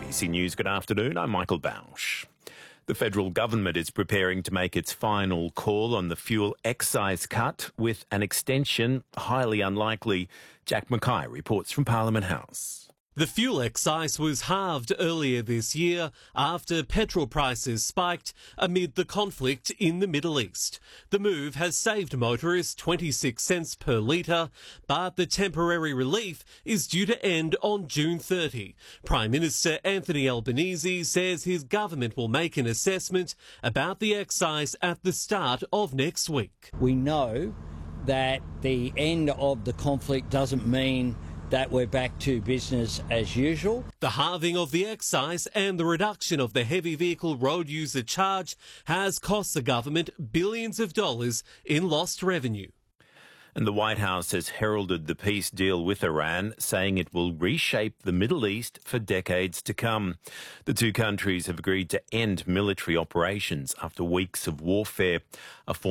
ABC News, good afternoon. I'm Michael Bausch. The federal government is preparing to make its final call on the fuel excise cut with an extension highly unlikely. Jack Mackay reports from Parliament House. The fuel excise was halved earlier this year after petrol prices spiked amid the conflict in the Middle East. The move has saved motorists 26 cents per litre, but the temporary relief is due to end on June 30. Prime Minister Anthony Albanese says his government will make an assessment about the excise at the start of next week. We know that the end of the conflict doesn't mean that we're back to business as usual. The halving of the excise and the reduction of the heavy vehicle road user charge has cost the government billions of dollars in lost revenue. And the White House has heralded the peace deal with Iran, saying it will reshape the Middle East for decades to come. The two countries have agreed to end military operations after weeks of warfare.